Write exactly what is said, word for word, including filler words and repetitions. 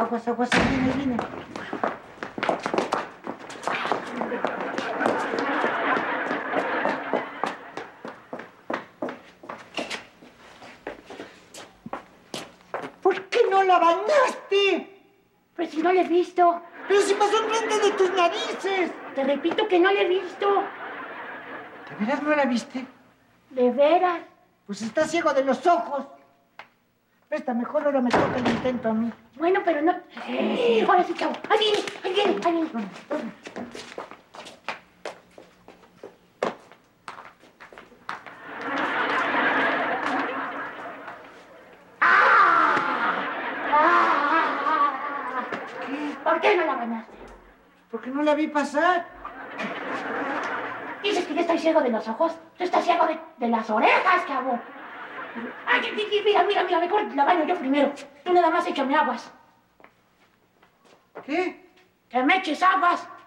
aguas, aguas, ahí viene, ahí viene. ¿Por qué no la bañaste? Pues si no la he visto. Pero si pasó enfrente de tus narices. Te repito que no la he visto. ¿De veras no la viste? ¿De veras? Pues está ciego de los ojos. Presta, mejor ahora me toca el intento a mí. Bueno, pero no... Eh, ahora sí, chavo. Ahí viene, ahí viene, ahí viene. ¿Por qué no la bañaste? Porque no la vi pasar. ¿Dices que yo estoy ciego de los ojos? Tú estás ciego de, de las orejas, chavo. Ay, mira, mira, mira, mejor la baño yo primero. Tú nada más échame aguas. ¿Qué? Que me eches aguas.